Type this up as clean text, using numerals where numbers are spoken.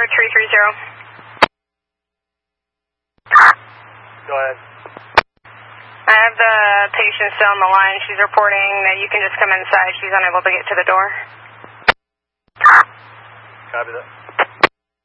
330. Go ahead. I have the patient still on the line. She's reporting that you can just come inside. She's unable to get to the door. Copy that.